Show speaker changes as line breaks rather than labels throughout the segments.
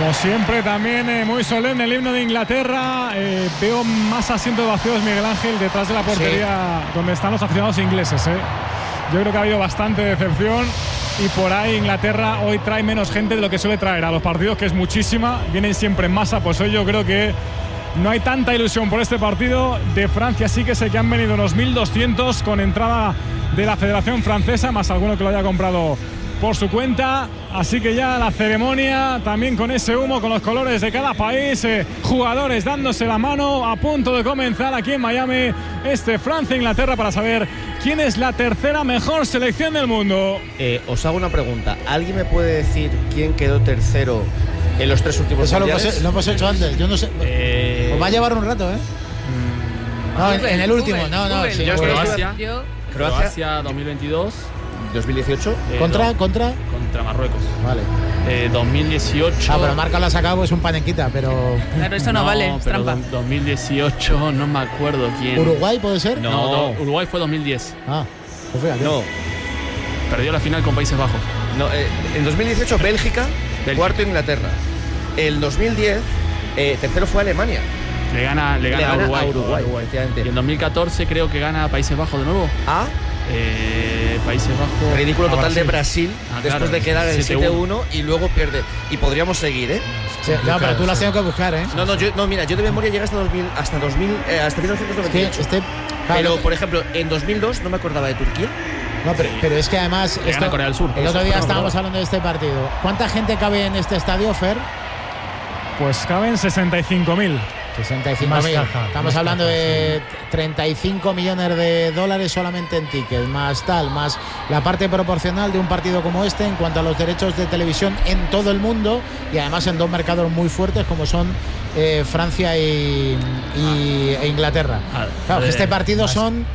Como siempre, también muy solemne el himno de Inglaterra. Veo más asientos vacíos, Miguel Ángel, detrás de la portería donde están los aficionados ingleses. Yo creo que ha habido bastante decepción y por ahí Inglaterra hoy trae menos gente de lo que suele traer a los partidos, que es muchísima. Vienen siempre en masa, pues hoy yo creo que no hay tanta ilusión por este partido. De Francia sí que sé que han venido unos 1.200 con entrada de la Federación Francesa, más alguno que lo haya comprado por su cuenta. Así que ya la ceremonia también con ese humo, con los colores de cada país, jugadores dándose la mano, a punto de comenzar aquí en Miami Francia-Inglaterra para saber quién es la tercera mejor selección del mundo.
Os hago una pregunta. ¿Alguien me puede decir quién quedó tercero en los 3 últimos mundiales?
Eso lo hemos hecho antes. Yo no sé. Os va a llevar un rato, No, en el último. Sí,
Croacia 2022.
2018.
¿Contra
Marruecos.
Vale.
2018.
Pero Marca lo ha sacado, es un panequita, pero.
Claro, eso no vale. Es
pero
trampa.
2018, no me acuerdo quién.
¿Uruguay puede ser?
No, Uruguay fue 2010.
Pues fíjate.
No.
Perdió la final con Países Bajos.
No, en 2018 Bélgica, cuarto Inglaterra. El 2010 tercero fue Alemania.
Le gana a Uruguay.
Efectivamente.
Y en 2014 creo que gana Países Bajos de nuevo. Países Bajos.
Ridículo total de Brasil después de quedar en 7-1 y luego pierde. Y podríamos seguir,
Sí, no, pero tú lo has tenido que buscar,
Mira, yo de memoria llegué hasta 1998. Pero, por ejemplo, en 2002 no me acordaba de Turquía.
No, pero es que además
esto, Corea del Sur,
el otro día estábamos hablando de este partido. ¿Cuánta gente cabe en este estadio, Fer?
Pues caben 65.000.
65.000. Estamos hablando de 35 millones de dólares solamente en tickets, más la parte proporcional de un partido como este en cuanto a los derechos de televisión en todo el mundo y además en 2 mercados muy fuertes como son Francia e Inglaterra. Claro, este partido son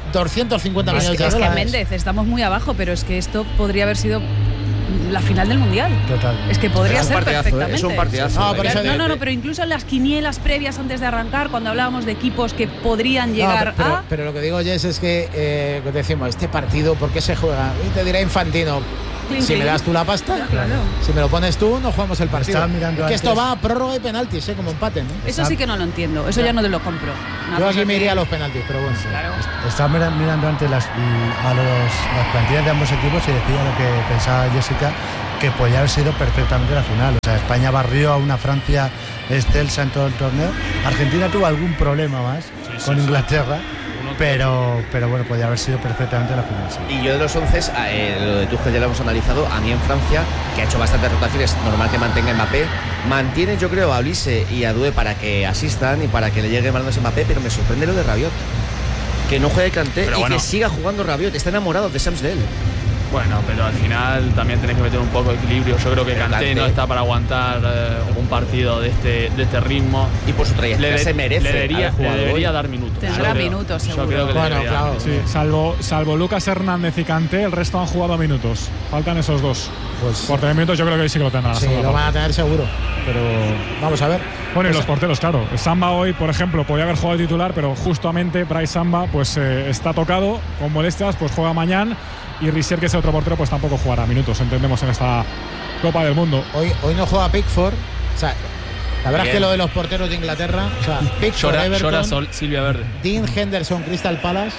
250 millones de dólares.
Es que Méndez, estamos muy abajo, pero es que esto podría haber sido la final del mundial.
Total.
Es que podría ser perfectamente.
Es un partidazo.
No, pero incluso en las quinielas previas antes de arrancar, cuando hablábamos de equipos que podrían llegar
pero lo que digo, Jess, es que decimos, este partido, ¿por qué se juega? Y te dirá Infantino. Si me das tú la pasta, si me lo pones tú, no jugamos el partido. Es que esto va a prórroga y penaltis, como empate, ¿no?
Eso sí que no lo entiendo, eso ya no te lo compro.
Yo aquí me iría a los penaltis, pero bueno.
Claro.
Estaba mirando antes las plantillas de ambos equipos y decía lo que pensaba Jessica, que podía haber sido perfectamente la final. O sea, España barrió a una Francia excelsa en todo el torneo. Argentina tuvo algún problema más con Inglaterra. Pero bueno, podría haber sido perfectamente la final.
Y yo de los 11, lo de Tuchel ya lo hemos analizado. A mí en Francia, que ha hecho bastantes rotaciones, normal que mantenga Mbappé. Mantiene, yo creo, a Olise y a Doué para que asistan y para que le llegue balones a Mbappé, pero me sorprende lo de Rabiot. Que no juegue Kanté y que siga jugando Rabiot. Está enamorado de Samsdale.
Bueno, pero al final también tenés que meter un poco de equilibrio. Yo creo que Kanté no está para aguantar un partido de este ritmo.
Y por su trayectoria se merece.
Le debería dar minutos.
Tendrá minutos, seguro.
Yo creo que
claro.
Sí, salvo Lucas Hernández y Kanté, el resto han jugado minutos. Faltan esos dos. Pues por tener minutos yo creo que sí que lo tendrán.
Sí, lo van a tener seguro. Pero vamos a ver.
Bueno, y los porteros, claro. Samba hoy, por ejemplo, podía haber jugado el titular, pero justamente Bryce Samba pues está tocado con molestias, pues juega mañana. Y Rissier, que es el otro portero, pues tampoco jugará minutos, entendemos, en esta Copa del Mundo.
Hoy no juega Pickford. O sea, la verdad es que lo de los porteros de Inglaterra, o sea, Pickford, Everton,
Silvia Verde,
Dean Henderson, Crystal Palace,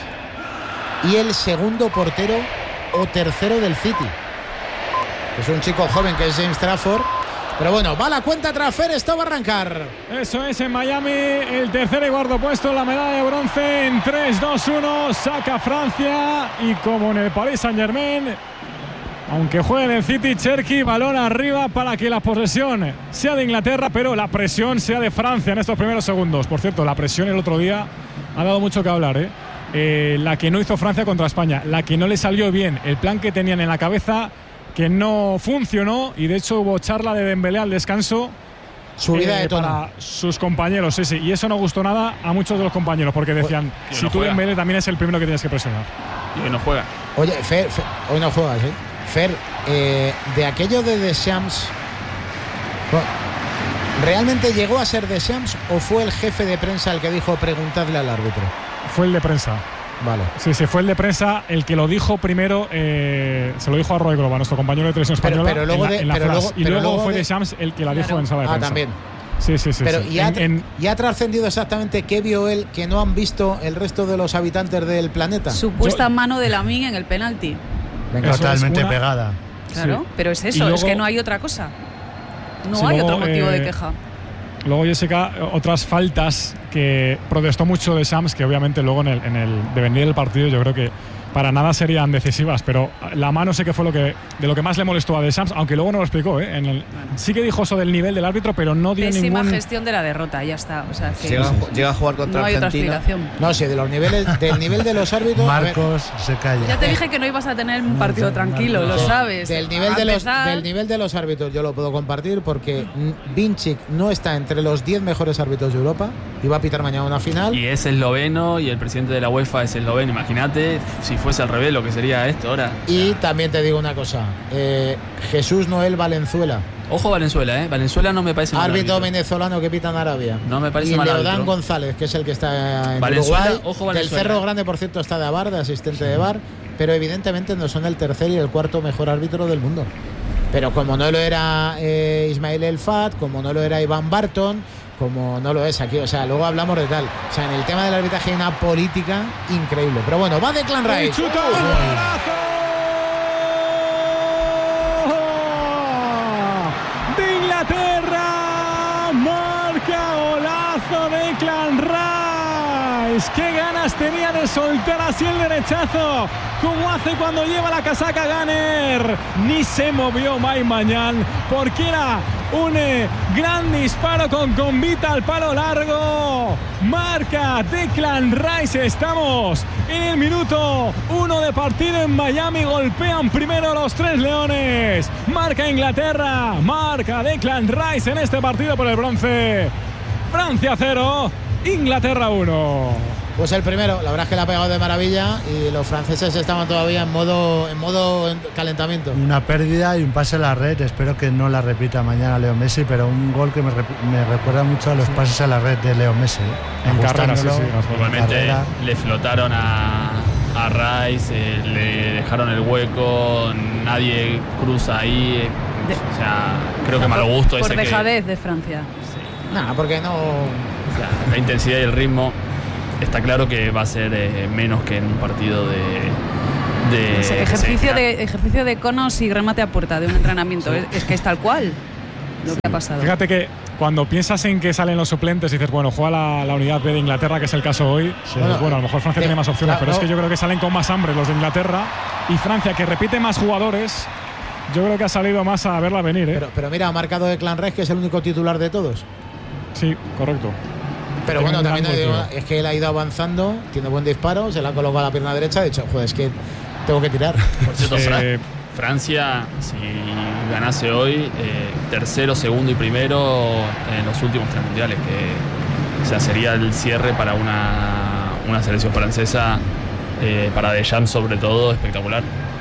y el segundo portero o tercero del City, que es un chico joven que es James Trafford. Pero bueno, va la cuenta atrás, Fer, esto va a arrancar.
Eso es, en Miami, el tercer y cuarto puesto, la medalla de bronce en 3-2-1, saca Francia, y como en el Paris Saint-Germain, aunque juegue en el City, Cherki, balón arriba para que la posesión sea de Inglaterra, pero la presión sea de Francia en estos primeros segundos. Por cierto, la presión el otro día ha dado mucho que hablar, la que no hizo Francia contra España, la que no le salió bien, el plan que tenían en la cabeza, que no funcionó, y de hecho hubo charla de Dembélé al descanso,
subida de tono
para sus compañeros, sí, y eso no gustó nada a muchos de los compañeros, porque decían, si tú Dembélé también es el primero que tienes que presionar.
Y que no juega.
Oye, Fer, hoy no juegas, Fer, de aquello de Deschamps, ¿realmente llegó a ser Deschamps o fue el jefe de prensa el que dijo preguntadle al árbitro?
Fue el de prensa.
Vale.
Sí, fue el de prensa el que lo dijo primero, se lo dijo a Roy Globa, nuestro compañero de televisión española,
pero luego
y luego fue Deschamps el que la dijo en sala de prensa.
También.
Sí.
Pero ¿y ha trascendido exactamente qué vio él que no han visto el resto de los habitantes del planeta?
Supuesta mano de Lamine en el penalti.
Totalmente pegada.
Claro,
sí.
Pero es eso,
luego,
es que no hay otra cosa. No
sí,
hay
luego,
otro motivo de queja.
Luego, Jessica, otras faltas que protestó mucho Deschamps, que obviamente luego en el devenir del partido yo creo que para nada serían decisivas, pero la mano sé que fue de lo que más le molestó a Deschamps, aunque luego no lo explicó, ¿eh? Sí que dijo eso del nivel del árbitro, pero no dio
Pésima gestión de la derrota, ya está. O sea, que
llega a jugar contra
no hay
Argentina.
otra explicación.
No, sí, del nivel de los árbitros.
Marcos se calla.
Ya te dije que no ibas a tener un partido tranquilo, lo sabes.
Del nivel de los árbitros yo lo puedo compartir porque Vinčić no está entre los 10 mejores árbitros de Europa y va a pitar mañana una final.
Y es esloveno y el presidente de la UEFA es esloveno. Imagínate si fuese al revés lo que sería esto ahora.
Y también te digo una cosa, Jesús Noel Valenzuela.
Ojo Valenzuela, Valenzuela no me parece mal
árbitro venezolano que pita en Arabia.
No me parece
y
mal
Leodán
árbitro.
González, que es el que está en
Valenzuela,
Uruguay.
ojo
Del
Valenzuela.
Cerro Grande, por cierto, está de bar, de asistente de bar, pero evidentemente no son el tercer y el cuarto mejor árbitro del mundo. Pero como no lo era Ismail El Fat, como no lo era Iván Barton, como no lo es aquí, o sea, luego hablamos de tal. O sea, en el tema del arbitraje hay una política increíble. Pero bueno, va Declan Rice.
¡Chuta! ¡De Inglaterra! ¡Marca golazo de Declan Rice! ¡Qué ganas tenía de soltar así el derechazo! Como hace cuando lleva la casaca Gunner. Ni se movió Mike Mañán porque era un gran disparo con convita al palo largo. Marca Declan Rice. Estamos en el minuto 1 de partido en Miami. Golpean primero los tres leones. Marca Inglaterra. Marca Declan Rice en este partido por el bronce. Francia 0, Inglaterra 1.
Pues el primero, la verdad es que la ha pegado de maravilla y los franceses estaban todavía en modo calentamiento.
Una pérdida y un pase a la red, espero que no la repita mañana Leo Messi, pero un gol que me recuerda mucho a los pases a la red de Leo Messi.
En carrera, sí.
Igualmente le flotaron a Rice, le dejaron el hueco, nadie cruza ahí. O sea, creo que mal gusto
por
ese
dejadez de Francia.
Sí.
Nada, porque no.
O sea, la intensidad y el ritmo. Está claro que va a ser menos que en un partido
ejercicio de conos y remate a puerta de un entrenamiento. Sí. Es que es tal cual lo que ha pasado.
Fíjate que cuando piensas en que salen los suplentes y dices, bueno, juega la unidad B de Inglaterra, que es el caso hoy, bueno, a lo mejor Francia tiene más opciones, pero es que yo creo que salen con más hambre los de Inglaterra y Francia, que repite más jugadores, yo creo que ha salido más a verla venir.
Pero mira, ha marcado Declan Rice, que es el único titular de todos.
Sí, correcto.
Pero bueno, también es que él ha ido avanzando, tiene buen disparo, se le ha colocado a la pierna derecha, de hecho, joder, es que tengo que tirar.
Por cierto, Francia, si ganase hoy, tercero, segundo y primero en los últimos 3 mundiales, que o sea, sería el cierre para una selección francesa, para Deschamps sobre todo, espectacular.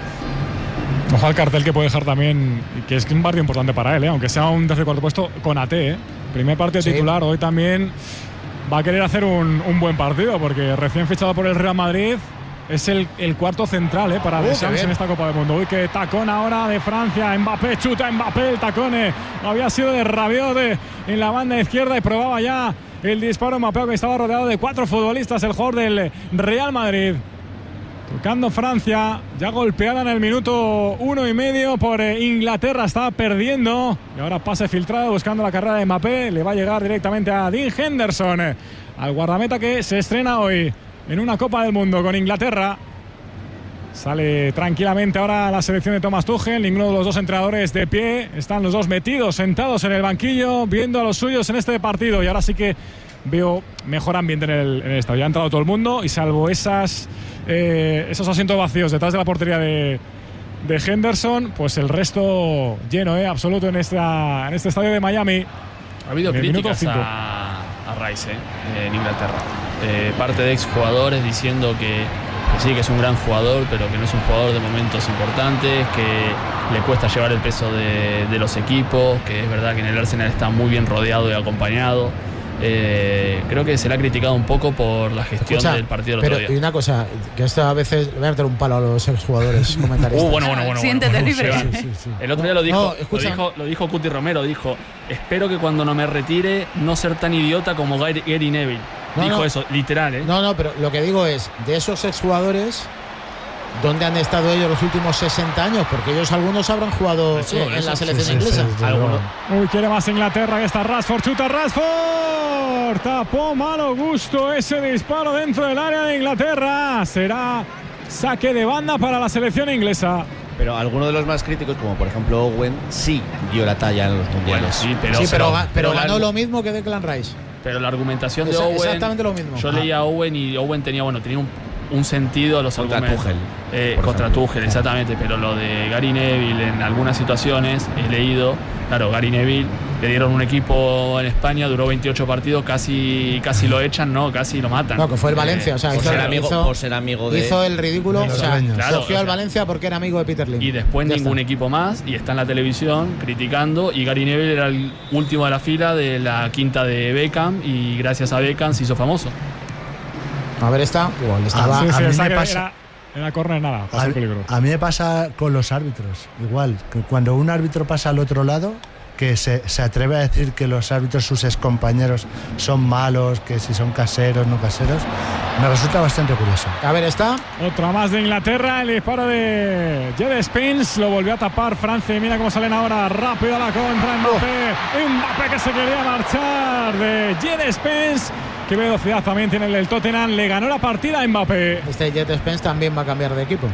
Ojalá el cartel que puede dejar también, que es un partido importante para él, aunque sea un tercer y cuarto puesto con AT, primer partido titular, hoy también va a querer hacer un buen partido, porque recién fichado por el Real Madrid es el cuarto central para Deschamps en esta Copa del Mundo. Uy, que tacón ahora de Francia. Mbappé, chuta Mbappé, el tacón había sido de Rabiot en la banda izquierda y probaba ya el disparo Mbappé, que estaba rodeado de 4 futbolistas, el jugador del Real Madrid. Tocando Francia, ya golpeada en el minuto 1,5 por Inglaterra, estaba perdiendo y ahora pase filtrado buscando la carrera de Mbappé, le va a llegar directamente a Dean Henderson, al guardameta que se estrena hoy en una Copa del Mundo con Inglaterra. Sale tranquilamente ahora la selección de Thomas Tuchel, ninguno de los dos entrenadores de pie, están los dos metidos, sentados en el banquillo, viendo a los suyos en este partido, y ahora sí que veo mejor ambiente en el estadio. Ya ha entrado todo el mundo y salvo esos asientos vacíos detrás de la portería de Henderson, pues el resto lleno, absoluto en este estadio de Miami.
Ha habido críticas a Rice en Inglaterra. Parte de exjugadores diciendo que sí, que es un gran jugador, pero que no es un jugador de momentos importantes, que le cuesta llevar el peso de los equipos, que es verdad que en el Arsenal está muy bien rodeado y acompañado, Creo que se le ha criticado un poco por la gestión del partido del otro día.
Y una cosa, que esto a veces le voy a meter un palo a los exjugadores comentaristas.
Bueno.
Siéntete libre.
Sí.
El otro día lo dijo,
No,
lo dijo Cuti Romero, dijo, espero que cuando no me retire no ser tan idiota como Gary Neville. Dijo eso, literal, ¿eh?
No, pero lo que digo es, de esos exjugadores, ¿dónde han estado ellos los últimos 60 años? Porque ellos algunos habrán jugado en la selección inglesa.
Algunos.
Uy, quiere más Inglaterra, que está Rashford, chuta Rashford. Tapó malo gusto ese disparo dentro del área de Inglaterra. Será saque de banda para la selección inglesa.
Pero algunos de los más críticos, como por ejemplo Owen, sí dio la talla en los mundiales.
Bueno,
pero ganó lo mismo que Declan Rice.
Pero la argumentación de Owen,
exactamente lo mismo.
Yo leía a Owen y Owen tenía un sentido a los argumentos. Contra Tuchel, exactamente. Pero lo de Gary Neville, en algunas situaciones he leído, claro, Gary Neville le dieron un equipo en España, duró 28 partidos, casi lo echan, no, casi lo matan.
No, que fue el Valencia, o sea,
por ser amigo de...
Hizo el ridículo, o sea,
claro,
cogió al Valencia porque era amigo de Peter Lim.
Y después ningún equipo más, y está en la televisión criticando, y Gary Neville era el último de la fila de la quinta de Beckham, y gracias a Beckham se hizo famoso.
A ver, estaba.
A mí
me
me
pasa.
Era córner, nada, pasó el peligro.
A mí me pasa con los árbitros, igual, que cuando un árbitro pasa al otro lado, que se atreve a decir que los árbitros, sus excompañeros, son malos, que si son caseros, no caseros, me resulta bastante curioso.
A ver, está.
Otra más de Inglaterra, el disparo de Jed Spence, lo volvió a tapar Francia y mira cómo salen ahora rápido a la contra Mbappé que se quería marchar de Jed Spence. Qué velocidad también tiene el del Tottenham, le ganó la partida a Mbappé.
Este Jed Spence también va a cambiar de equipo.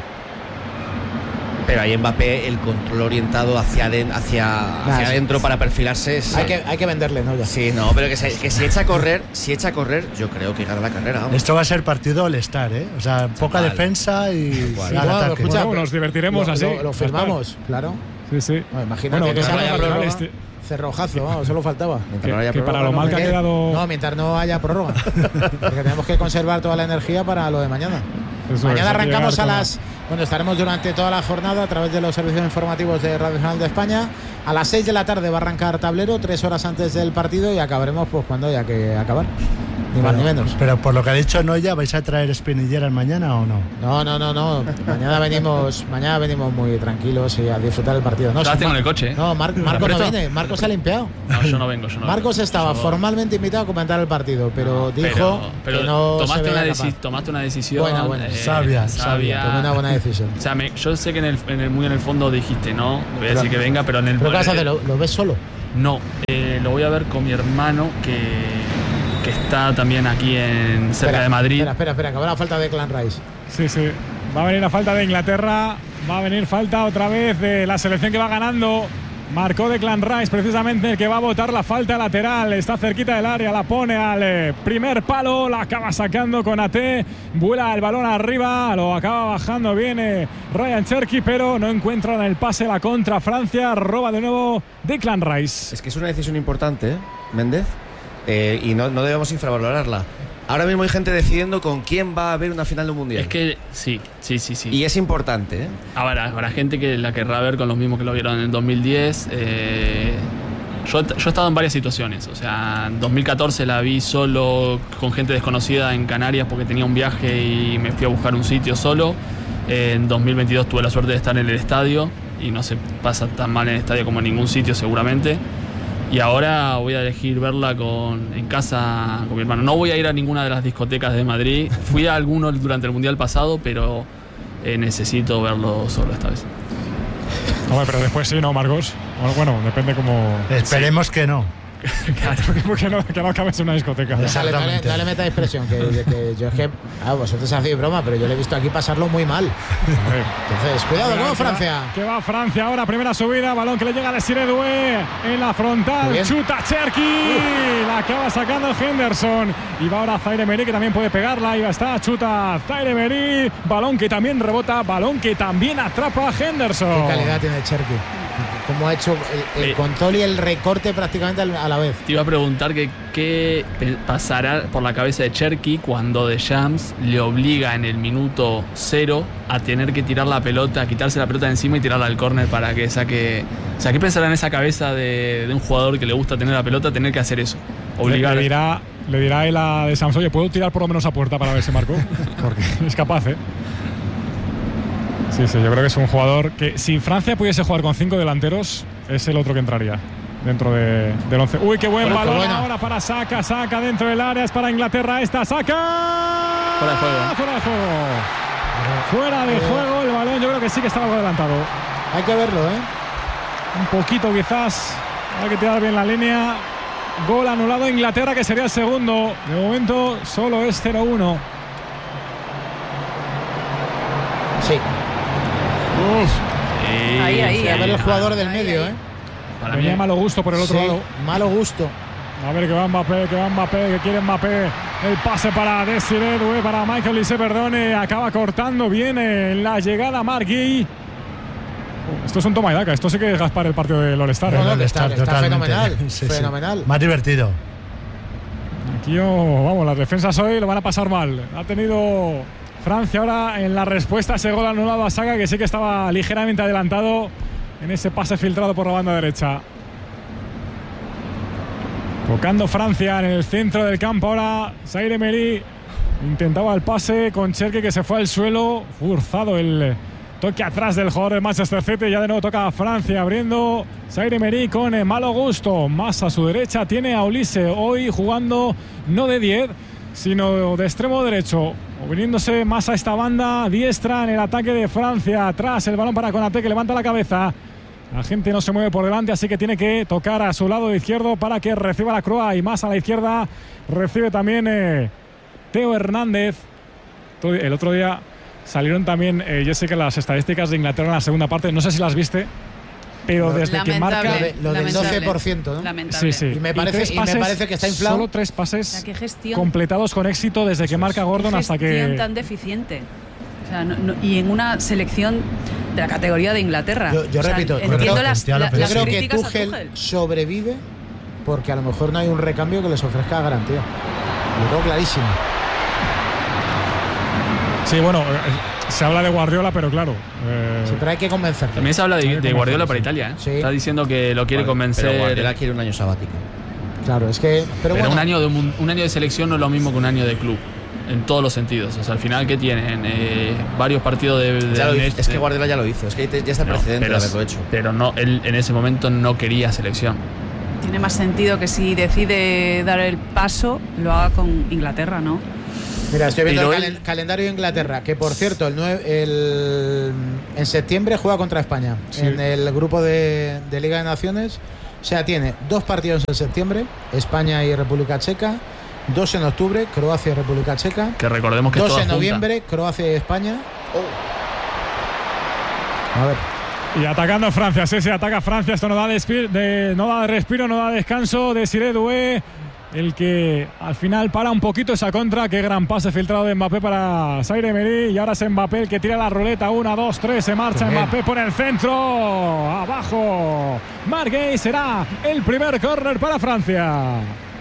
Pero ahí Mbappé, el control orientado hacia adentro para perfilarse es...
Hay que venderle, ¿no? Ya.
Sí, no, pero que si echa a correr, yo creo que gana la carrera. Vamos.
Esto va a ser partido All-Star, ¿eh? O sea, poca defensa y al ataque.
Escucha,
nos divertiremos así.
Lo firmamos, claro.
Sí.
Bueno, imagínate que salga prórroga. Cerrojazo, vamos, solo faltaba.
Que para lo mal que ha quedado...
No, mientras no haya prórroga. Porque tenemos que conservar toda la energía para lo de mañana. Mañana arrancamos Bueno, estaremos durante toda la jornada a través de los servicios informativos de Radio Nacional de España. A las 6 de la tarde va a arrancar tablero, 3 horas antes del partido, y acabaremos pues cuando haya que acabar. Ni más ni menos.
Pero por lo que ha dicho Noya, ¿vais a traer espinilleras mañana o no?
No. Mañana venimos muy tranquilos y a disfrutar del partido. No,
tengo en el coche.
No, Marcos no viene. Marcos se ha limpiado.
No, yo no vengo.
Marcos estaba formalmente invitado a comentar el partido, pero dijo que no
tomaste una decisión
buena.
Sabia.
Tomé una buena decisión.
O sea, yo sé que muy en el fondo dijiste, no, le voy a decir que venga, pero en el...
¿Pero qué vas a hacer? ¿Lo ves solo?
No, lo voy a ver con mi hermano que está también aquí cerca de Madrid.
Espera, que va la falta de Declan Rice.
Sí. Va a venir la falta de Inglaterra. Va a venir falta otra vez de la selección que va ganando. Marcó Declan Rice, precisamente el que va a botar la falta lateral. Está cerquita del área, la pone al primer palo, la acaba sacando con Ate. Vuela el balón arriba, lo acaba bajando bien Ryan Cherky, pero no encuentran el pase. La contra Francia, roba de nuevo Declan Rice.
Es que es una decisión importante, Méndez, y no debemos infravalorarla. Ahora mismo hay gente decidiendo con quién va a haber una final de un mundial.
Es que sí.
Y es importante, ¿eh?
Habrá gente que la querrá ver con los mismos que lo vieron en el 2010. Yo he estado en varias situaciones. O sea, en 2014 la vi solo con gente desconocida en Canarias porque tenía un viaje y me fui a buscar un sitio solo. En 2022 tuve la suerte de estar en el estadio y no se pasa tan mal en el estadio como en ningún sitio seguramente. Y ahora voy a elegir verla en casa con mi hermano. No voy a ir a ninguna de las discotecas de Madrid. Fui a alguno durante el Mundial pasado, pero necesito verlo solo esta vez.
No, pero después sí, ¿no, Marcos? Bueno, depende cómo...
Esperemos que no.
que no acabes en una discoteca.
Dale meta expresión, que yo es que vosotros hacéis broma, pero yo le he visto aquí pasarlo muy mal. Entonces, cuidado, ¿no, Francia?
Que va Francia ahora, primera subida, balón que le llega a Desiré Doué en la frontal, chuta Cherky, la acaba sacando Henderson, y va ahora Zaire Emery, que también puede pegarla, y va está, chuta Zaire Emery, balón que también rebota, balón que también atrapa a Henderson.
Qué calidad tiene Cherky. cómo ha hecho el control y el recorte prácticamente a la vez.
Te iba a preguntar que qué pasará por la cabeza de Cherki cuando Deschamps le obliga en el minuto 0 a tener que tirar la pelota, quitarse la pelota de encima y tirarla al córner para que saque. O sea, ¿qué pensará en esa cabeza de un jugador que le gusta tener la pelota, tener que hacer eso? Obligar.
Le dirá él a Deschamps, oye, ¿puedo tirar por lo menos a puerta para ver si marco? Porque es capaz, ¿eh? Sí, yo creo que es un jugador que si Francia pudiese jugar con 5 delanteros, es el otro que entraría dentro del 11. Uy, qué buen balón ahora para Saka dentro del área, es para Inglaterra esta, Saka.
Fuera de juego.
Fuera de juego el balón, yo creo que sí que estaba algo adelantado.
Hay que verlo,
Un poquito quizás, hay que tirar bien la línea. Gol anulado a Inglaterra, que sería el segundo. De momento solo es 0-1.
Sí.
Ahí.
A ver el jugador del medio,
Para
Tenía
mí
malo gusto por el otro lado.
Malo gusto.
A ver que va Mbappé, que quiere Mbappé. El pase para Desiré Doué, para Michael Olise, perdone. Acaba cortando bien en la llegada Marquis. Esto es un toma y daca. Esto sí que es Gaspar el partido del All-Star.
Está fenomenal. Fenomenal.
Más divertido.
Aquí, vamos, las defensas hoy lo van a pasar mal. Ha tenido Francia ahora en la respuesta a ese gol anulado a Saka, que sí que estaba ligeramente adelantado en ese pase filtrado por la banda derecha. Tocando Francia en el centro del campo ahora. Zaire Emery intentaba el pase con Cherki, que se fue al suelo. Forzado el toque atrás del jugador de Manchester City. Ya de nuevo toca a Francia abriendo. Zaire Emery con malo gusto. Más a su derecha tiene a Olise, hoy jugando no de 10, sino de extremo derecho, o viniéndose más a esta banda diestra en el ataque de Francia. Atrás el balón para Konaté, que levanta la cabeza. La gente no se mueve por delante, así que tiene que tocar a su lado izquierdo para que reciba la Croa, y más a la izquierda recibe también Theo Hernández. El otro día salieron también, Jessica, las estadísticas de Inglaterra en la segunda parte. No sé si las viste, pero desde que marca
lo del 12%, ¿no?
Lamentable.
Sí.
Y me parece que está inflado.
Solo 3 pases
gestión,
completados con éxito desde que marca Gordon hasta que.
Gestión tan deficiente. O sea, y en una selección de la categoría de Inglaterra.
Yo repito,
entiendo las
yo creo que
críticas a
Tuchel sobrevive porque a lo mejor no hay un recambio que les ofrezca garantía. Lo tengo clarísimo.
Sí, bueno, se habla de Guardiola, pero claro.
Sí, pero hay que convencer.
También se habla de Guardiola para Italia,
Sí.
Está diciendo que lo quiere convencer.
Pero Guardiola quiere un año sabático.
Claro, es que. Pero bueno,
un año de selección no es lo mismo que un año de club. En todos los sentidos. O sea, al final, ¿qué tienen? Varios partidos
es que Guardiola ya lo hizo. Es que ya está el precedente de haberlo hecho.
Pero no, él en ese momento no quería selección.
Tiene más sentido que si decide dar el paso, lo haga con Inglaterra, ¿no?
Mira, estoy viendo el calendario de Inglaterra, que por cierto, en septiembre juega contra España, en el grupo de Liga de Naciones. O sea, tiene 2 partidos en septiembre, España y República Checa, 2 en octubre, Croacia y República Checa,
que recordemos que
2 en noviembre, Croacia y España. A ver.
Y atacando Francia, sí, ataca Francia. Esto no da respiro, no da descanso. Desiré Doué, el que al final para un poquito esa contra. Qué gran pase filtrado de Mbappé para Zaire Emery. Y ahora es Mbappé el que tira la ruleta. 1, 2, 3. Se marcha Mbappé por el centro. Abajo. Marquis, será el primer córner para Francia.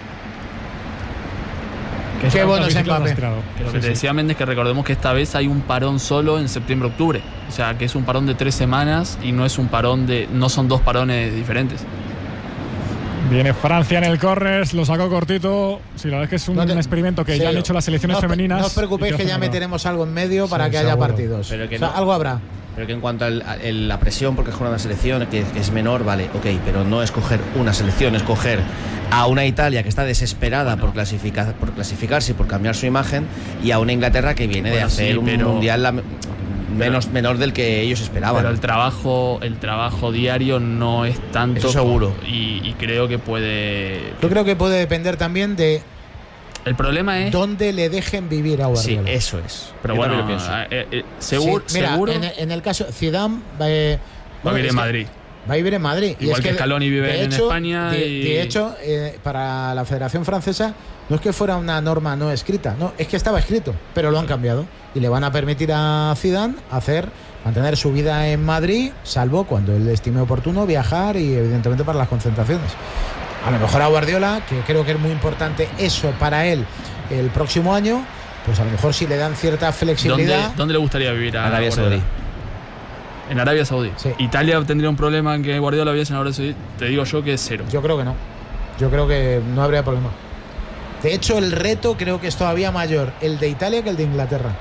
Qué bueno es Mbappé.
Lo que te decía Méndez, que recordemos que esta vez hay un parón solo en septiembre-octubre. O sea, que es un parón de 3 semanas y no es un parón no son 2 parones diferentes.
Viene Francia en el córner, lo sacó cortito. Sí, la verdad es que es un experimento que ya han hecho las selecciones femeninas.
No os preocupéis, que ya meteremos algo en medio para que haya partidos.
Pero que
algo habrá.
Pero que en cuanto a la presión, porque es una selección que es menor, vale, ok, pero no escoger una selección, escoger a una Italia que está desesperada por clasificarse y por cambiar su imagen, y a una Inglaterra que viene de hacer un mundial menor del que ellos esperaban.
Pero el trabajo diario no es tanto.
Eso seguro.
Y creo que puede.
Yo creo que puede depender también de.
El problema es
dónde le dejen vivir a Guardiola.
Sí, eso es.
Pero yo bueno, seguro.
Mira, en el caso Zidane
va a vivir en Madrid.
Va a vivir en Madrid.
Igual y es que Scaloni vive en España.
De hecho, para la Federación Francesa no es que fuera una norma no escrita, no, es que estaba escrito, pero lo han cambiado y le van a permitir a Zidane hacer mantener su vida en Madrid, salvo cuando él estime oportuno viajar y evidentemente para las concentraciones. A lo mejor a Guardiola, que creo que es muy importante eso para él el próximo año, pues a lo mejor si le dan cierta flexibilidad.
¿Dónde le gustaría vivir a
Arabia
Guardiola?
Saudí.
En Arabia Saudí.
Sí.
¿Italia tendría un problema en que Guardiola viviese en Arabia Saudí? Te digo yo que es 0.
Yo creo que no. Yo creo que no habría problema. De hecho, el reto creo que es todavía mayor el de Italia que el de Inglaterra.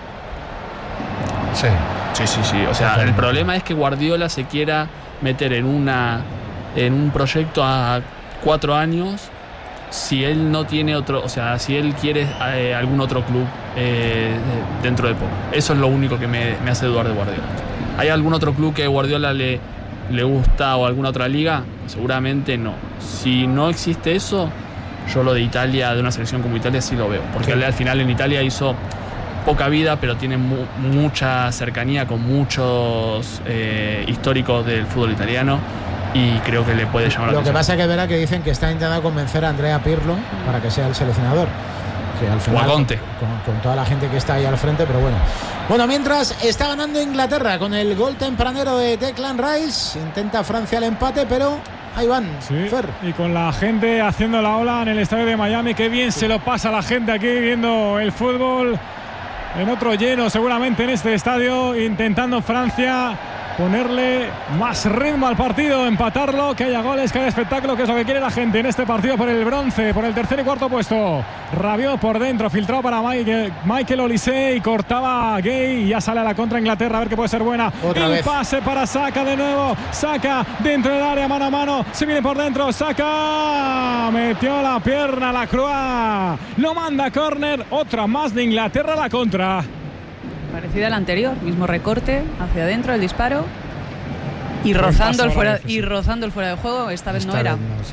Sí.
Sí. O sea, el problema es que Guardiola se quiera meter en un proyecto a 4 años si él no tiene otro, o sea, si él quiere algún otro club dentro de poco. Eso es lo único que me hace dudar de Guardiola. ¿Hay algún otro club que Guardiola le gusta o alguna otra liga? Seguramente no. Si no existe eso, yo lo de Italia, de una selección como Italia, sí lo veo. Porque al final en Italia hizo poca vida, pero tiene mucha cercanía con muchos históricos del fútbol italiano y creo que le puede llamar la
Lo
atención.
que pasa es que verá que dicen que está intentando convencer a Andrea Pirlo para que sea el seleccionador. Que al final,
O a Conte.
con toda la gente que está ahí al frente, pero bueno. Bueno, mientras está ganando Inglaterra con el gol tempranero de Declan Rice, intenta Francia el empate, pero ahí van.
Sí,
Fer.
y con la gente haciendo la ola en el estadio de Miami, qué bien se lo pasa a la gente aquí viendo el fútbol en otro lleno seguramente en este estadio, intentando Francia ponerle más ritmo al partido, empatarlo, que haya goles, que haya espectáculo, que es lo que quiere la gente en este partido por el bronce, por el tercer y cuarto puesto. Rabiot por dentro, filtrado para Michael Olise y cortaba Gay y ya sale a la contra Inglaterra, a ver qué puede ser buena.
Otra
el
vez.
pase para Saka de nuevo, Saka dentro del área, mano a mano, se viene por dentro, Saka metió la pierna a la Croix, lo manda a córner, otra más de Inglaterra a la contra.
Parecida a la anterior, mismo recorte hacia adentro, el disparo y rozando el fuera de juego. Esta vez no era.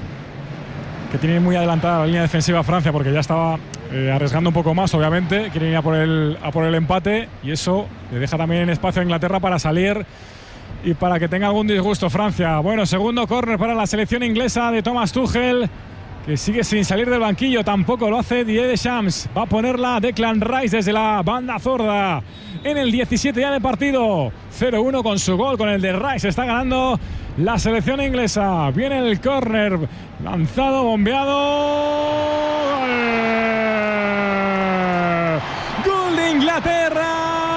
Que tiene muy adelantada la línea defensiva Francia porque ya estaba arriesgando un poco más, obviamente. Quieren ir a por el empate y eso le deja también espacio a Inglaterra para salir y para que tenga algún disgusto Francia. Bueno, segundo córner para la selección inglesa de Thomas Tuchel, que sigue sin salir del banquillo, tampoco lo hace Didier Deschamps. Va a ponerla Declan Rice desde la banda zurda en el 17 ya de partido. 0-1 con su gol, con el de Rice. Está ganando la selección inglesa. Viene el córner, lanzado, bombeado. ¡Gol! ¡Gol de Inglaterra!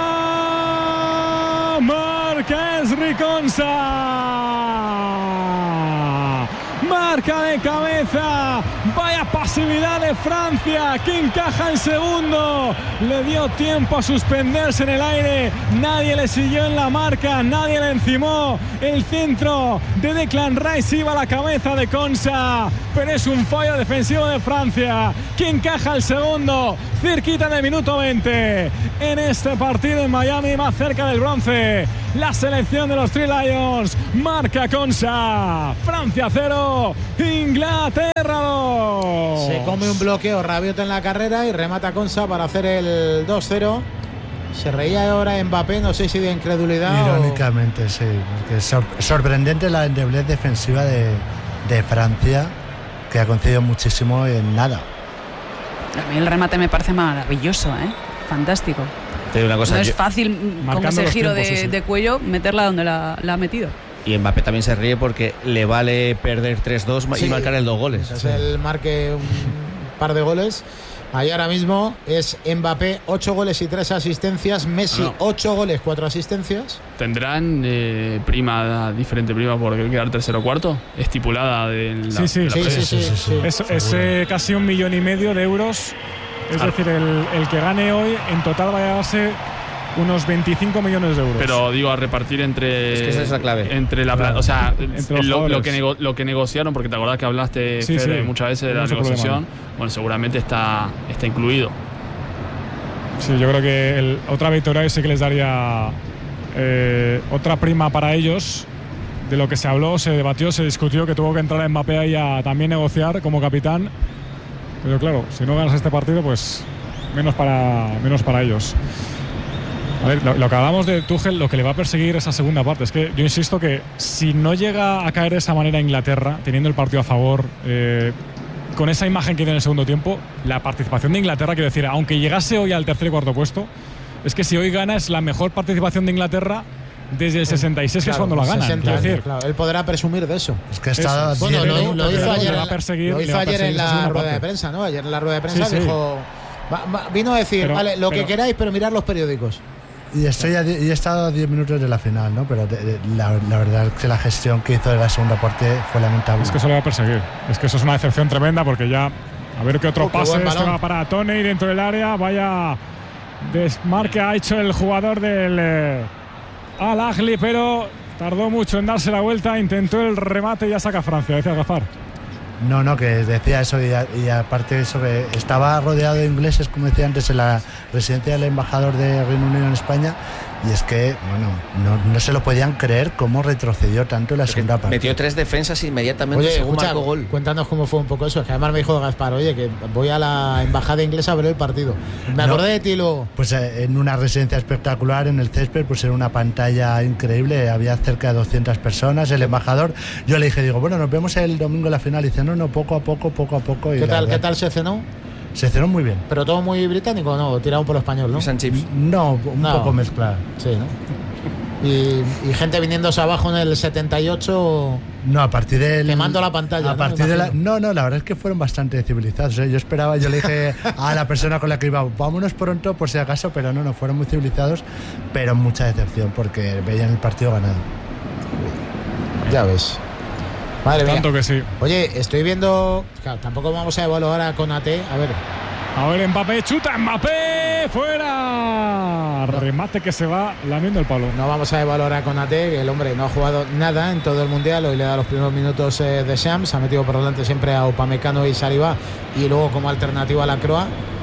Marca Ezri Konsa. Marca de cabeza, vaya pasividad de Francia, que encaja el segundo, le dio tiempo a suspenderse en el aire, nadie le siguió en la marca, nadie le encimó, el centro de Declan Rice iba a la cabeza de Konsa, pero es un fallo defensivo de Francia, que encaja el segundo, cerquita del minuto 20, en este partido en Miami, más cerca del bronce, la selección de los Three Lions, marca Konsa, Francia 0, Inglaterra 2.
Se come un bloqueo Rabiot en la carrera y remata Konsa para hacer el 2-0. Se reía ahora Mbappé, no sé si de incredulidad.
Irónicamente, sí. Porque es sorprendente la endeblez defensiva de Francia, que ha concedido muchísimo en nada.
A mí el remate me parece maravilloso, fantástico.
Te digo una cosa,
no es fácil con
marcando
ese
los
giro
tiempos, sí.
de cuello meterla donde la ha metido.
y Mbappé también se ríe porque le vale perder 3-2
Sí,
y marcar el 2 goles.
Es el marque un par de goles. Ahí ahora mismo es Mbappé 8 goles y 3 asistencias, Messi 8 goles, 4 asistencias.
¿Tendrán diferente prima por quedar tercero o cuarto? ¿Estipulada de la,
Sí.
de la previa?
Sí.
Es casi 1,5 millones de euros. Es decir, el que gane hoy en total va a llevarse unos 25 millones de euros.
Pero digo, a repartir entre.
Es que esa es la clave.
Entre la
Claro.
o sea,
Entre los
lo que negociaron, porque te acordás que hablaste,
Sí,
Fede,
sí.
muchas veces de la
Mucho
negociación.
problema.
Bueno, seguramente está incluido.
Sí, yo creo que otra victoria hoy sí que les daría otra prima para ellos. De lo que se habló, se debatió, se discutió que tuvo que entrar Mbappé ahí a también negociar como capitán. Pero claro, si no ganas este partido, pues menos para ellos. A ver, lo que hablamos de Tuchel, lo que le va a perseguir esa segunda parte. Es que yo insisto que si no llega a caer de esa manera Inglaterra, teniendo el partido a favor, con esa imagen que tiene en el segundo tiempo, la participación de Inglaterra, quiero decir, aunque llegase hoy al tercer y cuarto puesto, es que si hoy gana es la mejor participación de Inglaterra desde el 66, que es cuando la ganan.
60 años,
decir,
claro. Él podrá presumir de eso.
Es que está
Bueno, lo hizo ayer,
lo hizo
ayer en la rueda de prensa, ¿no? Ayer en la rueda de prensa dijo... vino a decir, vale, lo que queráis, pero mirad los periódicos.
Y he estado a 10 minutos de la final, ¿no? Pero la verdad es que la gestión que hizo de la segunda parte fue lamentable.
Es que eso lo va a perseguir. Es que eso es una decepción tremenda, porque ya a ver qué otro pase va para Toney dentro del área. Vaya desmarque ha hecho el jugador del Al Ahly, pero tardó mucho en darse la vuelta. Intentó el remate y ya saca Francia, decía Gaspar.
No, que decía eso y aparte de eso, que estaba rodeado de ingleses, como decía antes, en la residencia del embajador de Reino Unido en España, y es que, bueno, no se lo podían creer cómo retrocedió tanto en la segunda parte.
Metió 3 defensas inmediatamente según marcó gol.
Cuéntanos cómo fue un poco eso, que además me dijo Gaspar, oye, que voy a la embajada inglesa a ver el partido. Me acordé de ti luego.
Pues en una residencia espectacular, en el césped, pues era una pantalla increíble, había cerca de 200 personas, el embajador, yo le dije, bueno, nos vemos el domingo en la final, y dice, no, poco a poco. Y
¿Qué tal se cenó?
Se cenó muy bien.
¿Pero todo muy británico o no? Tirado por lo español, ¿no?
No, un poco mezclado.
Sí, ¿no? Y gente viniéndose abajo en el 78.
No, a partir del.
Quemando la pantalla.
A partir de la. No, la verdad es que fueron bastante civilizados. Yo le dije a la persona con la que iba, vámonos pronto por si acaso, pero no, fueron muy civilizados, pero mucha decepción porque veían el partido ganado.
Ya ves. Madre mía.
Tanto que sí.
Oye, estoy viendo. Claro, tampoco vamos a evaluar a Konaté.
A ver, Mbappé, chuta, Mbappé, fuera. Remate que se va lamiendo el palo.
No vamos a evaluar a Konaté, que el hombre no ha jugado nada en todo el mundial. Hoy le da los primeros minutos de Shams. Ha metido por delante siempre a Upamecano y Saliba. Y luego como alternativa a la Croa.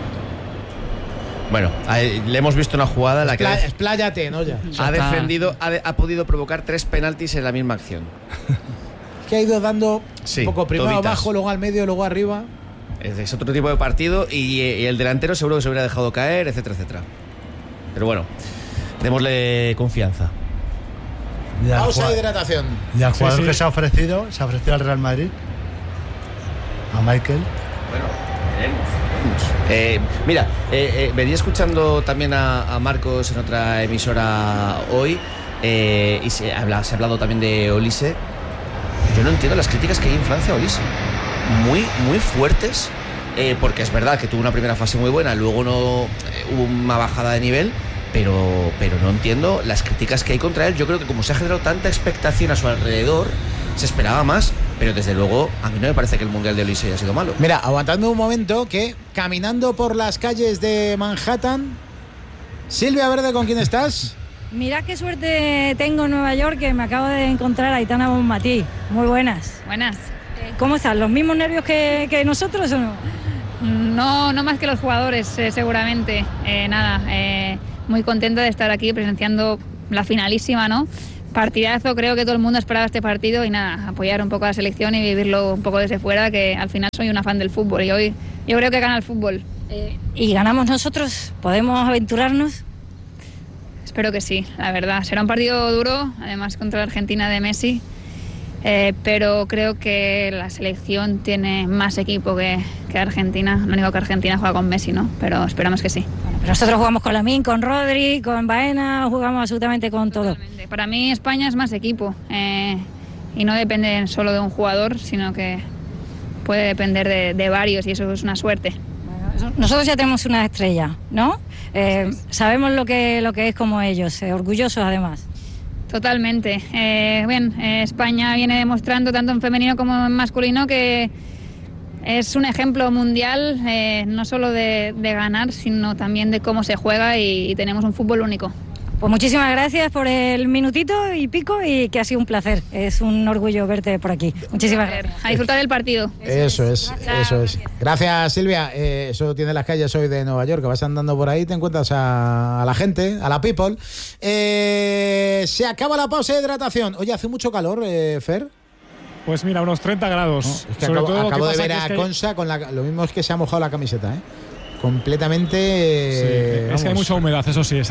Bueno, le hemos visto una jugada en la que
expláyate, ¿no? Ya.
Ha defendido, ha podido provocar 3 penaltis en la misma acción.
Que ha ido dando un poco primero
toditas.
abajo, luego al medio, luego arriba.
Es otro tipo de partido y el delantero seguro que se hubiera dejado caer, etcétera. Pero bueno, démosle confianza.
Pausa de hidratación.
Y al jugador que se ha ofrecido al Real Madrid, a Michael.
Bueno, veremos. Mira, venía escuchando también a Marcos en otra emisora hoy y se ha hablado también de Olise. Yo no entiendo las críticas que hay en Francia a Olise. Muy fuertes, porque es verdad que tuvo una primera fase muy buena, luego hubo una bajada de nivel, pero no entiendo las críticas que hay contra él. Yo creo que como se ha generado tanta expectación a su alrededor, se esperaba más, pero desde luego a mí no me parece que el Mundial de Olise haya sido malo.
Mira, aguantando un momento, que caminando por las calles de Manhattan, Silvia Verde, ¿con quién estás?
Mira qué suerte tengo en Nueva York, que me acabo de encontrar a Aitana Bonmatí. Muy buenas.
Buenas.
¿Cómo están? ¿Los mismos nervios que nosotros o no?
No más que los jugadores, seguramente. Muy contenta de estar aquí presenciando la finalísima, ¿no? Partidazo, creo que todo el mundo esperaba este partido y apoyar un poco a la selección y vivirlo un poco desde fuera, que al final soy una fan del fútbol y hoy yo creo que gana el fútbol.
¿Y ganamos nosotros? ¿Podemos aventurarnos?
Espero que sí, la verdad. Será un partido duro, además contra la Argentina de Messi, pero creo que la selección tiene más equipo que Argentina. Lo único que Argentina juega con Messi, ¿no? Pero esperamos que sí.
Bueno, pero nosotros jugamos con Lamine, con Rodri, con Baena, jugamos absolutamente con todo.
Para mí España es más equipo y no depende solo de un jugador, sino que puede depender de varios y eso es una suerte.
Bueno, nosotros ya tenemos una estrella, ¿no? Sabemos lo que es como ellos, orgullosos además.
Totalmente. España viene demostrando tanto en femenino como en masculino que es un ejemplo mundial, no solo de ganar, sino también de cómo se juega y tenemos un fútbol único.
Pues muchísimas gracias por el minutito y pico y que ha sido un placer. Es un orgullo verte por aquí. Muchísimas gracias.
A disfrutar del partido.
Eso es. Gracias, Silvia. Eso tiene las calles hoy de Nueva York, que vas andando por ahí, te encuentras a la gente, a la people. Se acaba la pausa de hidratación. Oye, ¿hace mucho calor, Fer?
Pues mira, unos 30 grados.
No, es que acabo de ver a Consa con lo mismo es que se ha mojado la camiseta, completamente.
Es que hay mucha humedad, eso sí,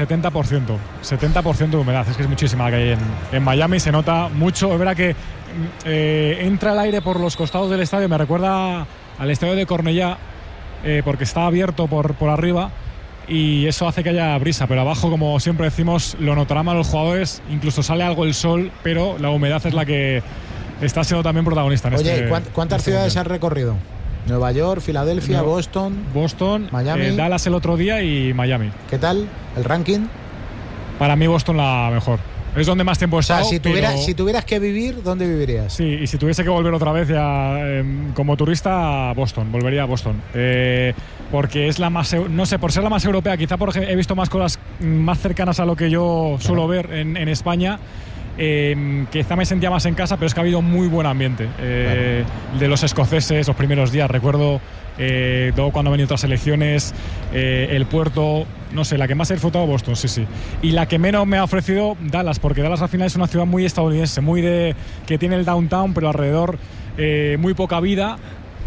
70% de humedad, es que es muchísima la que hay en Miami, se nota mucho. Es verdad que entra el aire por los costados del estadio, me recuerda al estadio de Cornellá, porque está abierto por arriba, y eso hace que haya brisa, pero abajo, como siempre decimos, lo notarán mal los jugadores, incluso sale algo el sol, pero la humedad es la que está siendo también protagonista en
Oye,
este.
¿cuántas ciudades has recorrido? Nueva York, Filadelfia, Boston, Miami.
Dallas el otro día y Miami.
¿Qué tal el ranking?
Para mí Boston la mejor. Es donde más tiempo he estado.
O sea, si tuvieras que vivir, ¿dónde vivirías?
Sí, y si tuviese que volver otra vez ya como turista a Boston, volvería a Boston. Porque es la más, no sé, por ser la más europea, quizá porque he visto más cosas más cercanas a lo que yo suelo ver en España. Quizá me sentía más en casa, pero es que ha habido muy buen ambiente. De los escoceses, los primeros días, recuerdo. Luego cuando han venido otras selecciones, el puerto, no sé, la que más he disfrutado Boston, sí. Y la que menos me ha ofrecido Dallas, porque Dallas al final es una ciudad muy estadounidense, muy de que tiene el downtown, pero alrededor muy poca vida.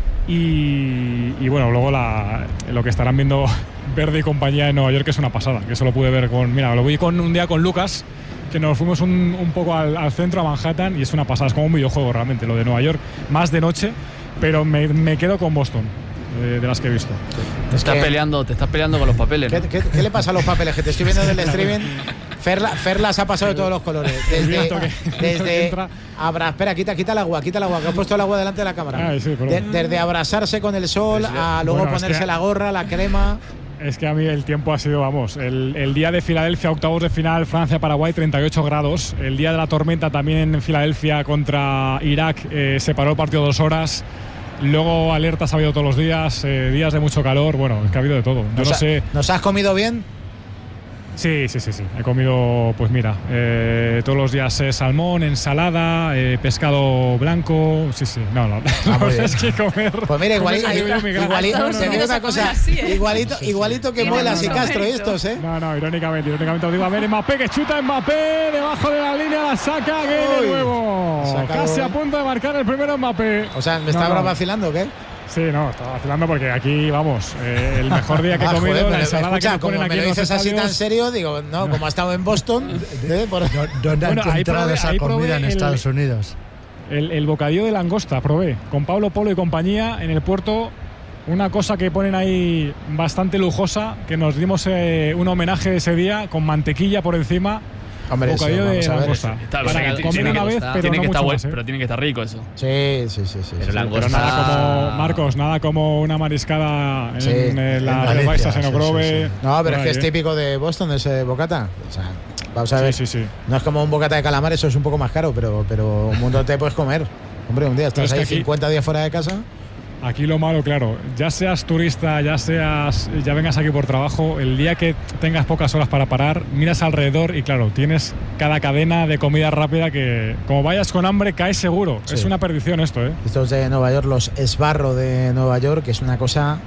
Y bueno, luego lo que estarán viendo Verde y compañía en Nueva York es una pasada, que eso lo pude ver lo vi un día con Lucas, que nos fuimos un poco al centro, a Manhattan, y es una pasada, es como un videojuego realmente, lo de Nueva York, más de noche, pero me quedo con Boston. De las que he visto.
Te estás peleando con los papeles, ¿no?
¿Qué le pasa a los papeles? Que te estoy viendo del streaming. Ferlas ha pasado de todos los colores. Desde espera, quita el agua, que has puesto el agua delante de la cámara. Desde abrazarse con el sol a luego ponerse la gorra, la crema.
Es que a mí el tiempo ha sido, el día de Filadelfia, octavos de final, Francia-Paraguay, 38 grados. El día de la tormenta también en Filadelfia contra Irak, se paró el partido 2 horas. Luego alertas ha habido todos los días, días de mucho calor, es que ha habido de todo. Yo no sé.
¿Nos has comido bien?
Sí. He comido, todos los días salmón, ensalada, pescado blanco. Sí. No. Es que comer.
Pues mira, igualito que Muelas y Castro estos, ¿eh?
No, irónicamente os digo, a ver, Mbappé que chuta, Mbappé debajo de la línea, la saca, que de nuevo. Casi a punto de marcar el primero Mbappé.
O sea, ¿me estaba vacilando o qué?
Sí, estaba vacilando porque aquí, el mejor día que he comido,
joder,
la ensalada que
como
ponen aquí
me lo dices así tan serio, digo, como ha estado en Boston.
¿Dónde ha encontrado esa comida en Estados Unidos?
El bocadillo de langosta probé con Pablo Polo y compañía en el puerto. Una cosa que ponen ahí bastante lujosa, que nos dimos un homenaje ese día con mantequilla por encima.
Hombre,
bocadillo de langosta.
Para comer una vez, pero tiene que estar bueno, pero tiene que estar rico eso.
Sí.
Pero nada como, Marcos, nada como una mariscada en la Baixas en Ogrove.
No, pero es que es típico de Boston ese bocata. O sea, vamos a ver.
Sí.
No es como un bocata de calamar, eso es un poco más caro, pero un mundo te puedes comer. Hombre, un día estás ahí 50 días fuera de casa.
Aquí lo malo, claro, ya seas turista, ya vengas aquí por trabajo, el día que tengas pocas horas para parar, miras alrededor y claro, tienes cada cadena de comida rápida que como vayas con hambre caes seguro. Sí. Es una perdición esto, ¿eh?
Estos de Nueva York, los Sbarro de Nueva York, que es una cosa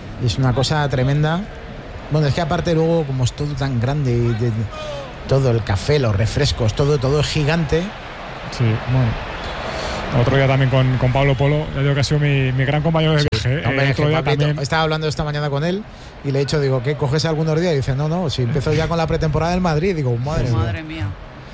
tremenda. Bueno, es que aparte luego como es todo tan grande y todo el café, los refrescos, todo es gigante.
Sí, bueno. Otro día también con Pablo Polo, ya digo que ha sido mi gran compañero de viaje.
Otro día también. Estaba hablando esta mañana con él y le he dicho, digo, ¿qué coges algunos días? Y dice, no, si empiezo ya con la pretemporada del Madrid. Digo, madre mía.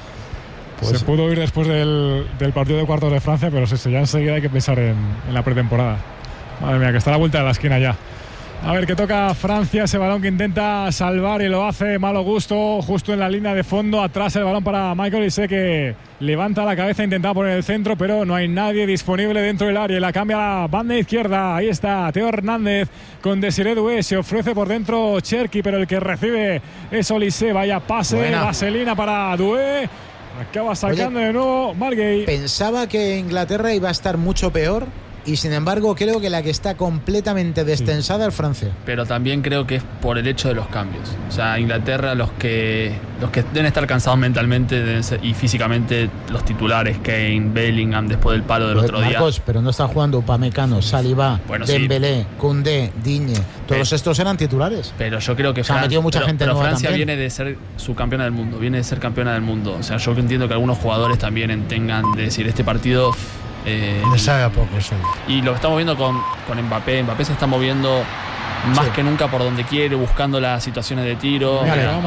Pues se pudo ir después del partido de cuartos de Francia, pero ya enseguida hay que pensar en la pretemporada. Madre mía, que está a la vuelta de la esquina ya. A ver, que toca Francia, ese balón que intenta salvar y lo hace de malo gusto, justo en la línea de fondo. Atrás el balón para Michael Olise, que levanta la cabeza, intenta poner el centro, pero no hay nadie disponible dentro del área. La cambia a la banda izquierda. Ahí está Teo Hernández con Desiré Doué. Se ofrece por dentro Cherki, pero el que recibe es Olise. Vaya pase, vaselina para Doué. Acaba sacando de nuevo Margay.
Pensaba que Inglaterra iba a estar mucho peor. Y sin embargo creo que la que está completamente destensada es Francia.
Pero también creo que es por el hecho de los cambios. O sea, Inglaterra, los que deben estar cansados mentalmente y físicamente, los titulares, Kane, Bellingham, después del palo del otro día.
Pero no está jugando Upamecano, Saliba, Dembélé, Koundé, Digne. Todos estos eran titulares.
Pero yo creo que
ha metido mucha gente nueva.
Francia
también.
Viene de ser subcampeona del mundo, viene de ser campeona del mundo. O sea, yo entiendo que algunos jugadores también tengan de decir, este partido
le sabe a poco eso.
Y lo estamos viendo con Mbappé. Mbappé se está moviendo más que nunca por donde quiere, buscando las situaciones de tiro.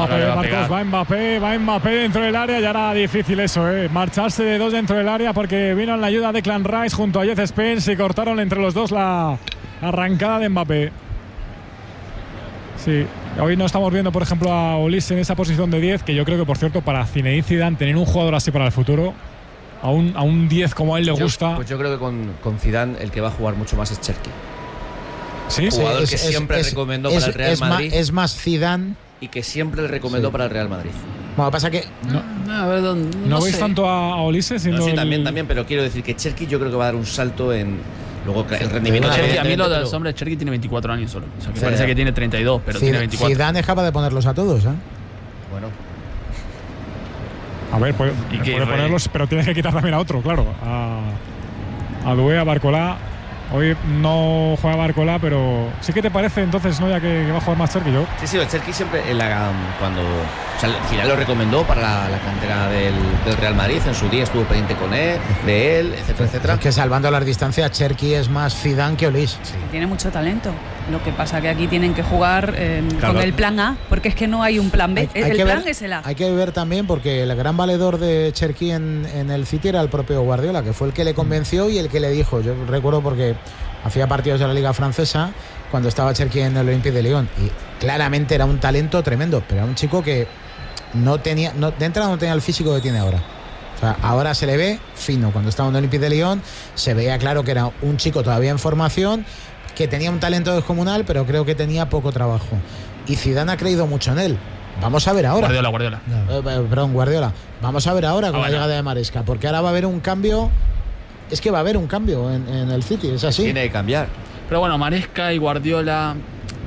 Va Mbappé dentro del área. Ya era difícil eso, marcharse de dos dentro del área, porque vino en la ayuda de Declan Rice junto a Jeff Spence y cortaron entre los dos la arrancada de Mbappé. Sí, Hoy no estamos viendo, por ejemplo, a Olise en esa posición de 10, que yo creo que, por cierto, para Zinedine Zidane tener un jugador así para el futuro, a un 10 como a él le gusta.
Pues yo creo que con Zidane el que va a jugar mucho más es Cherki.
Sí,
jugador que siempre recomendó para el Real Madrid.
Es más Zidane.
Y que siempre le recomendó para el Real Madrid.
Bueno, pasa que
¿No veis tanto a Olise siendo
sí, también, pero quiero decir que Cherki yo creo que va a dar un salto en luego el rendimiento de
Cherki. A mí lo de los hombres, Cherki tiene 24 años solo. O sea, que parece que tiene 32, pero tiene 24.
Zidane es capaz de ponerlos a todos, ¿eh?
Bueno.
A ver, puede ponerlos, pero tienes que quitar también a otro, claro. A Doué, a Barcolá. Hoy no juega Barcolá, pero ¿sí que te parece entonces, no, ya que va a jugar más Cherki? Yo.
Sí, el Cherki siempre cuando al final lo recomendó para la cantera del Real Madrid, en su día estuvo pendiente de él, etcétera.
Es que salvando las distancias, Cherki es más Zidane que Olise.
Sí. Tiene mucho talento. Lo que pasa que aquí tienen que jugar con el plan A, porque es que no hay un plan B. El plan es el A.
Hay que ver también, porque el gran valedor de Cherki en el City era el propio Guardiola, que fue el que le convenció y el que le dijo. Yo recuerdo porque hacía partidos de la Liga Francesa cuando estaba Cherki en el Olympique de Lyon y claramente era un talento tremendo, pero era un chico que de entrada no tenía el físico que tiene ahora. O sea, ahora se le ve fino. Cuando estaba en el Olympique de Lyon se veía claro que era un chico todavía en formación, que tenía un talento descomunal, pero creo que tenía poco trabajo. Y Zidane ha creído mucho en él. Vamos a ver ahora.
Guardiola.
Guardiola. Vamos a ver ahora con la llegada de Maresca, porque ahora va a haber un cambio. Es que va a haber un cambio en el City, es así.
Tiene que cambiar.
Pero bueno, Maresca y Guardiola,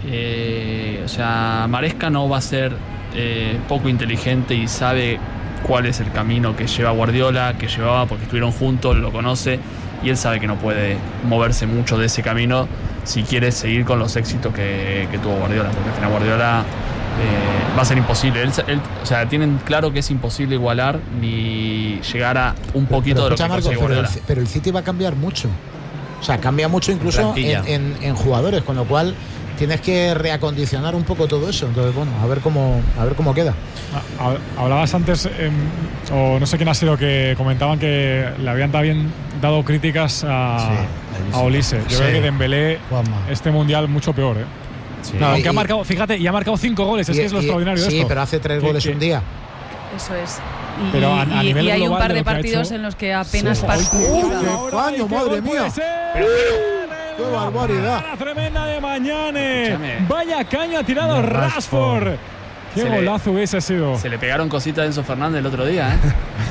o sea, Maresca no va a ser poco inteligente y sabe cuál es el camino que lleva Guardiola, que llevaba porque estuvieron juntos, lo conoce, y él sabe que no puede moverse mucho de ese camino si quiere seguir con los éxitos que tuvo Guardiola, porque al final Guardiola va a ser imposible. O sea, tienen claro que es imposible igualar ni llegar a un poquito de lo que consigue Guardiola.
Pero el City va a cambiar mucho. O sea, cambia mucho incluso en jugadores, con lo cual tienes que reacondicionar un poco todo eso. Entonces, bueno, a ver cómo queda.
Hablabas antes, o no sé quién ha sido, que comentaban que le habían también dado críticas a Olise. Yo creo que Dembélé este mundial mucho peor, ¿eh? Sí. No, aunque ha marcado, fíjate, y ha marcado 5 goles, es que es lo extraordinario de esto.
Sí, pero hace 3 goles un día.
Eso es.
Pero a nivel
y hay un par de
lo
partidos en los que apenas
participa. ¡Qué paño, madre mía! ¡Qué barbaridad!
La tremenda de Mañane. Vaya caño ha tirado Rashford. ¡Qué golazo hubiese sido!
Se le pegaron cositas a Enzo Fernández el otro día, ¿eh?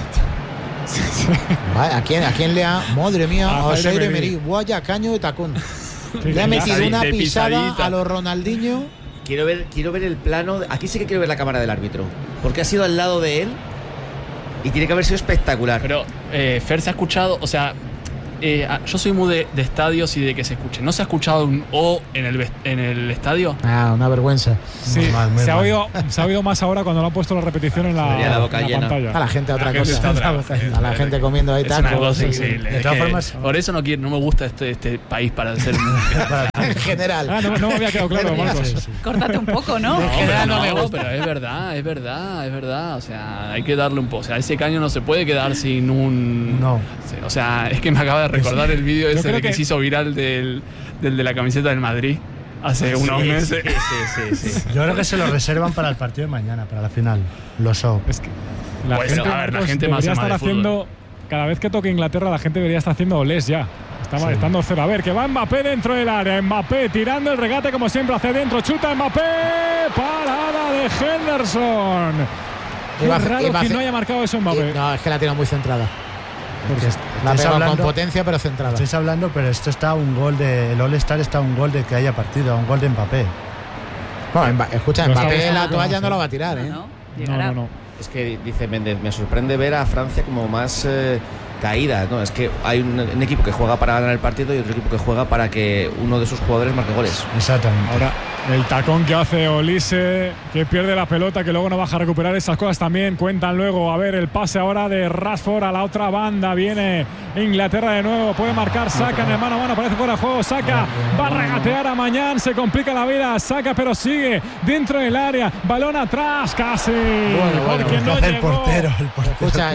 ¿A quién le ha? Madre mía, a Oseir Emery. Vaya caño de tacón. Le ha metido una pisada a los Ronaldinho.
Quiero ver el plano. Aquí sí que quiero ver la cámara del árbitro, porque ha sido al lado de él y tiene que haber sido espectacular.
Pero Fer se ha escuchado, o sea, yo soy muy de estadios y de que se escuche. ¿No se ha escuchado un O en el estadio?
Una vergüenza.
Sí, se ha oído más ahora cuando lo han puesto la repetición en la pantalla.
A la gente otra cosa. A la gente comiendo ahí tacos.
De todas formas, por eso no me gusta este país para hacer
en general.
No me había quedado claro, Marcos.
Córtate un poco, ¿no?
En general no me gusta. Pero es verdad. O sea, hay que darle un poco. O sea, ese caño no se puede quedar sin un.
No.
O sea, es que me acaba de recordar el vídeo ese de que se hizo viral del de la camiseta del Madrid hace unos meses.
Sí.
Yo creo que se lo reservan para el partido de mañana, para la final. Los O.
Es que la gente más estar haciendo, cada vez que toque Inglaterra, la gente debería estar haciendo olés ya. Estando 0. A ver, que va Mbappé dentro del área. Mbappé tirando el regate como siempre hacia adentro. Chuta Mbappé. Parada de Henderson. Qué raro que no haya marcado eso Mbappé.
No, es que la tiene muy centrada. La pega con potencia pero centrada.
Estáis hablando, pero esto está un gol el All-Star está un gol de que haya partido, un gol de Mbappé.
Bueno, escucha, Mbappé la toalla no la va a tirar, ¿eh?
No.
Es que dice Méndez, me sorprende ver a Francia como más caída, ¿no? Es que hay un equipo que juega para ganar el partido y otro equipo que juega para que uno de sus jugadores marque goles.
Exactamente.
Ahora, el tacón que hace Olise, que pierde la pelota, que luego no baja a recuperar, esas cosas también cuentan luego. A ver, el pase ahora de Rashford a la otra banda. Viene Inglaterra de nuevo, puede marcar Saka en el mano a mano, parece fuera de juego. Saka va a regatear a Mañán, se complica la vida Saka, pero sigue dentro del área. Balón atrás, casi.
Porque no llegó. El portero.
Escucha,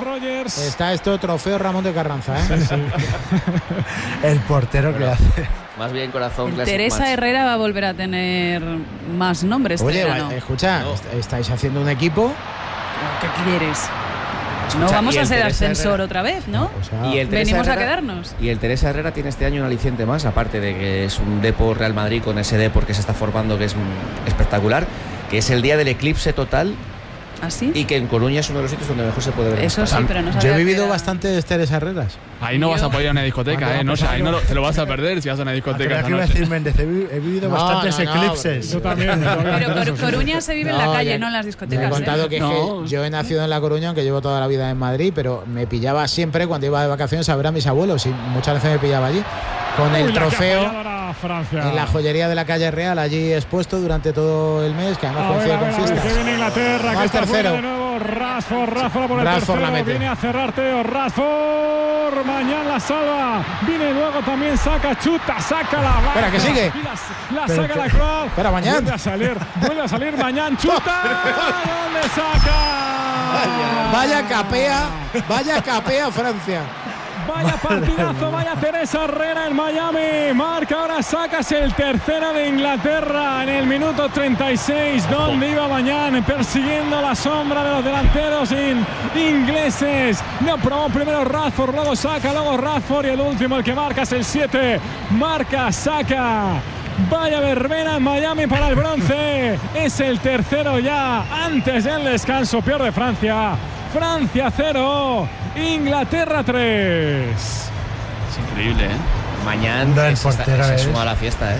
está esto trofeo Ramón de Carranza, ¿eh?
El portero que hace.
Más bien corazón Classic
Teresa
Match.
Herrera va a volver a tener más nombres.
Oye,
verano.
escucha, estáis haciendo un equipo.
¿Qué quieres? No
Escucha,
vamos
y
a
el
ser
Teresa
ascensor
Herrera.
otra vez, ¿no?
O sea,
Y el Teresa
Venimos a
Herrera-
quedarnos.
Y el Teresa Herrera tiene este año un aliciente más, aparte de que es un Depor Real Madrid con ese Depor que se está formando, que es espectacular, que es el día del eclipse total
¿Así?
y que en Coruña es uno de los sitios donde mejor se puede ver.
Eso sí, pero no sabía
yo he
que
vivido
era-
bastantes Teresa Herreras.
Ahí no vas a poder ir a una discoteca, ¿eh? No, ahí no te lo vas a perder si vas a una discoteca
Creía
esa
que iba a
noche.
decir Méndez, he vivido
No,
bastantes
no, no,
eclipses.
Yo también.
Pero Coruña se vive en la
No,
calle,
ya-
no en las
Ya
discotecas.
he contado
¿eh?
que
No.
yo he nacido en La Coruña, aunque llevo toda la vida en Madrid, pero me pillaba siempre cuando iba de vacaciones a ver a mis abuelos y muchas veces me pillaba allí con el
Uy, la que ha
trofeo
fallado ahora Francia.
en la joyería de la calle Real, allí expuesto durante todo el mes, que además
A ver,
coincide
a ver,
con
a ver,
fiestas.
que viene Inglaterra,
Va
que
al
está fuera
tercero.
de nuevo. Rashford por el
Rashford la
tercero.
mete.
Viene a cerrar Teo Rashford. Mañana la salva. Viene luego también saca, chuta, saca la vaca.
Espera, que sigue.
Y la saca la Croix.
Espera, Mañán.
Vuelve a salir Mañán, chuta. ¿Dónde saca?
Vaya capea Francia.
Vaya partidazo, vaya Teresa Herrera en Miami. Marca ahora, sacas el tercero de Inglaterra en el minuto 36. ¿Dónde iba Mañán? Persiguiendo la sombra de los delanteros ingleses. No probó primero Rashford, luego saca, luego Rashford y el último, el que marca es el 7. Marca, saca. Vaya verbena en Miami para el bronce. Es el tercero ya antes del descanso. Pierde Francia. Francia 0, Inglaterra 3.
Es increíble, ¿eh?
Mañana
El
se
portero es.
suma a la fiesta, ¿eh?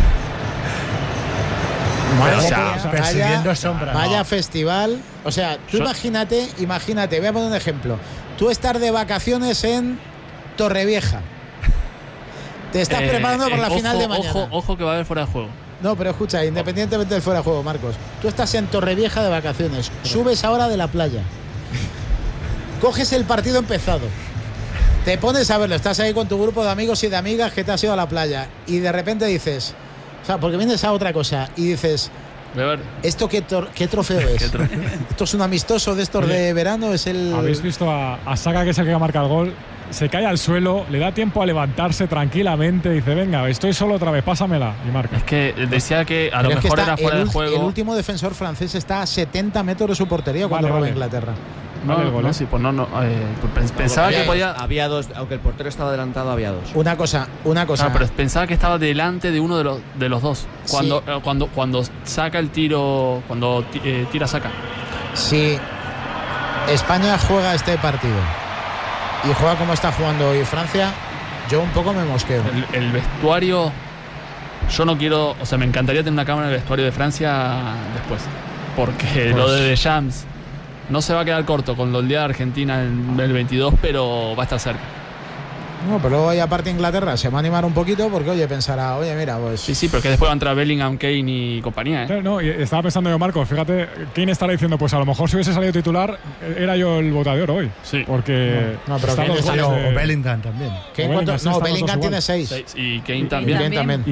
Persiguiendo sombras.
Vaya festival. O sea, tú
Yo-
imagínate, voy a poner un ejemplo. Tú estar de vacaciones en Torrevieja. Te estás preparando para la final de mañana.
Ojo que va a haber fuera de juego.
No, pero escucha, independientemente del fuera de juego, Marcos. Tú estás en Torrevieja de vacaciones. Subes ahora de la playa. Coges el partido empezado. Te pones a verlo. Estás ahí con tu grupo de amigos y de amigas que te has ido a la playa. Y de repente dices... O sea, porque vienes a otra cosa. Y dices...
Voy a ver.
¿Esto qué trofeo es? ¿Esto es un amistoso de estos de verano? ¿Es el...?
¿Habéis visto a Saka, que es el que marca el gol? Se cae al suelo, le da tiempo a levantarse tranquilamente. Dice, venga, estoy solo otra vez, pásamela. Y marca.
Es que decía que a lo
Pero es que
mejor
está
era fuera de
el
juego.
último defensor francés está a 70 metros de su portería cuando
Vale,
roba
vale.
Inglaterra.
No,
Vale el gol,
no,
¿eh?
sí, pues no. Pensaba que podía.
Había dos, aunque el portero estaba adelantado, había dos.
Una cosa.
Ah, pero pensaba que estaba delante de uno de los dos. Cuando,
Sí.
cuando saca el tiro, cuando tira, saca.
Si España juega este partido y juega como está jugando hoy Francia, yo un poco me mosqueo.
El vestuario, yo no quiero, o sea, me encantaría tener una cámara en el vestuario de Francia después. Porque lo de Deschamps no se va a quedar corto con lo del día de Argentina en el 22, pero va a estar cerca.
No, pero luego ahí aparte Inglaterra se va a animar un poquito porque, oye, pensará, oye, mira, pues...
Sí, pero que después va a entrar Bellingham, Kane y compañía, ¿eh?
Claro, no, y estaba pensando yo, Marcos, fíjate, Kane estará diciendo, pues a lo mejor si hubiese salido titular, era yo el botador hoy.
Sí.
Porque
No, pero
están
Kane
los
está-
goles
O
de-
Bellingham también.
¿Qué,
Bellingham,
cuánto?
sí,
No,
están los
Bellingham
dos
tiene
igual.
6.
Y Kane
Y
también.
también.
también.